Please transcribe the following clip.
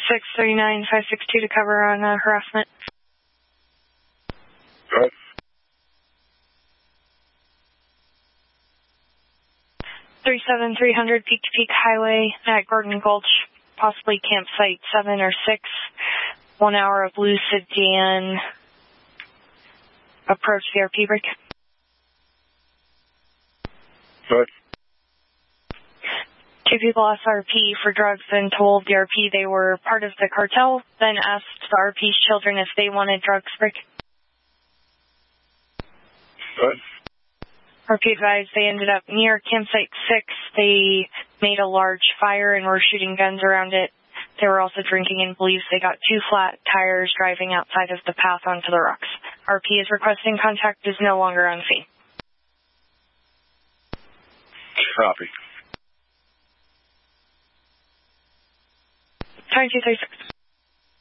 639-562 to cover on harassment. Good. 37300 Peak to Peak Highway at Gordon Gulch, possibly campsite 7 or 6. 1 hour of Lucid Dan. Approach the RP break. Good. 2 people asked RP for drugs and told the RP they were part of the cartel, then asked the RP's children if they wanted drugs. Break. Good. RP advised they ended up near campsite 6. They made a large fire and were shooting guns around it. They were also drinking and believes they got 2 flat tires driving outside of the path onto the rocks. RP is requesting contact is no longer on scene. Copy. Time 236.